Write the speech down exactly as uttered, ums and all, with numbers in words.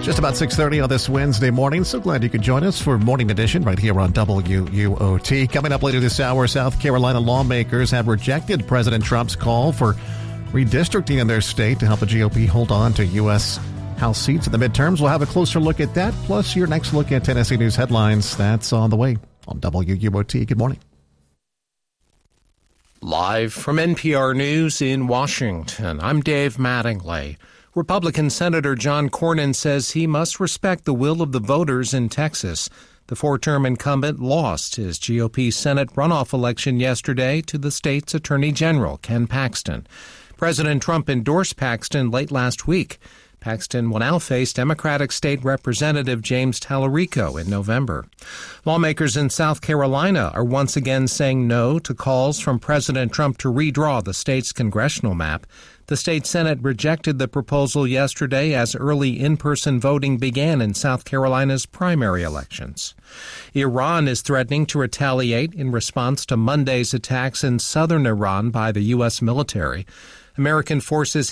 Just about six thirty on this Wednesday morning. So glad you could join us for Morning Edition right here on W U O T. Coming up later this hour, South Carolina lawmakers have rejected President Trump's call for redistricting in their state to help the G O P hold on to U S House seats in the midterms. We'll have a closer look at that, plus your next look at Tennessee News headlines. That's on the way on W U O T. Good morning. Live from N P R News in Washington, I'm Dave Mattingly. Republican Senator John Cornyn says he must respect the will of the voters in Texas. The four-term incumbent lost his G O P Senate runoff election yesterday to the state's Attorney General, Ken Paxton. President Trump endorsed Paxton late last week. Paxton will now face Democratic State Representative James Tallarico in November. Lawmakers in South Carolina are once again saying no to calls from President Trump to redraw the state's congressional map. The state Senate rejected the proposal yesterday as early in-person voting began in South Carolina's primary elections. Iran is threatening to retaliate in response to Monday's attacks in southern Iran by the U S military. American forces